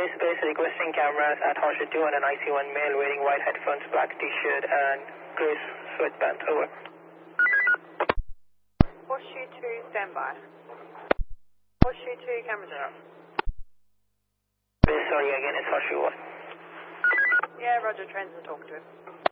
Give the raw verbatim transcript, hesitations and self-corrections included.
Base, base requesting cameras at Horseshoe two and an I C one male wearing white headphones, black t-shirt and gray sweatpants. Over. Horseshoe two, standby. Horseshoe two, cameras are up. Base, sorry again, it's Horseshoe one. Yeah, roger, transit, talk to him.